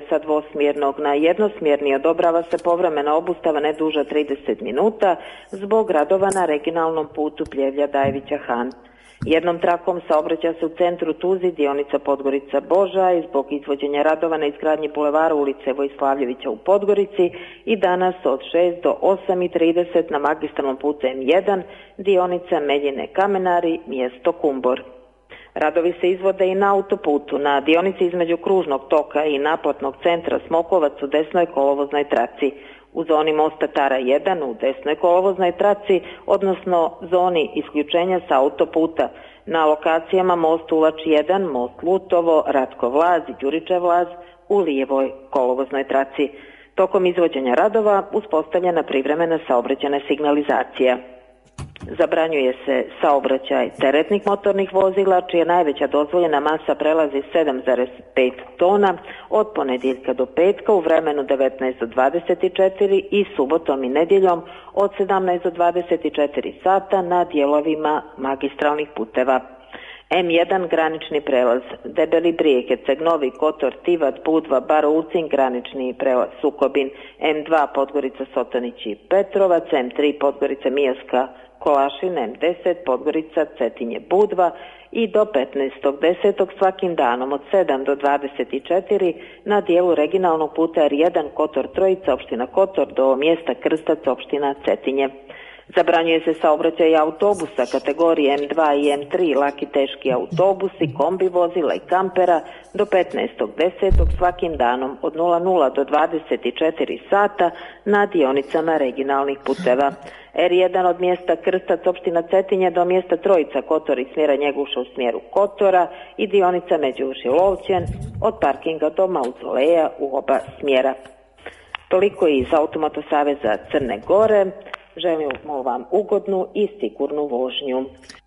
sa dvosmjernog na jednosmjerni odobrava se povremena obustava ne duža 30 minuta zbog radova na regionalnom putu Pljevlja-Dajevića-Han. Jednom trakom saobraća se u centru Tuzi, dionica Podgorica-Boža i zbog izvođenja radova na izgradnji bulevara ulice Vojslavljevića u Podgorici i danas od 6 do 8:30 na magistralnom putu M1, dionica Meljine-Kamenari, mjesto Kumbor. Radovi se izvode i na autoputu, na dionici između kružnog toka i naplatnog centra Smokovac u desnoj kolovoznoj traci, u zoni mosta Tara 1 u desnoj kolovoznoj traci, odnosno zoni isključenja sa autoputa, na lokacijama most Ulač 1, most Lutovo, Ratko Vlaz i Đuričev Vlaz u lijevoj kolovoznoj traci. Tokom izvođenja radova uspostavljena privremena saobraćajna signalizacija. Zabranjuje se saobraćaj teretnih motornih vozila, čija najveća dozvoljena masa prelazi 7,5 tona od ponedjeljka do petka u vremenu 19 do 24 i subotom i nedjeljom od 17 do 24 sata na dijelovima magistralnih puteva. M1 granični prelaz Debeli Brijeg, Herceg Novi, Kotor, Tivat, Budva, Baroucin, granični prelaz Sukobin, M2 Podgorica, Sotonić i Petrovac, M3 Podgorica, Mijaska, Kolašin, M10 Podgorica, Cetinje, Budva i do 15.10. svakim danom od 7 do 24 na dijelu regionalnog puta R1 Kotor Trojica, opština Kotor do mjesta Krstac, opština Cetinje. Zabranjuje se saobraćaj autobusa kategorije M2 i M3, laki teški autobusi, kombi vozila i kampera do 15.10. svakim danom od 00 do 24 sata na dionicama regionalnih puteva. R1 od mjesta Krstac, opština Cetinje do mjesta Trojica, Kotor i smjera Njeguša u smjeru Kotora i dionica Međuši-Lovćen od parkinga do Mauzoleja u oba smjera. Toliko iz Automoto saveza Crne Gore. Želimo vam ugodnu i sigurnu vožnju.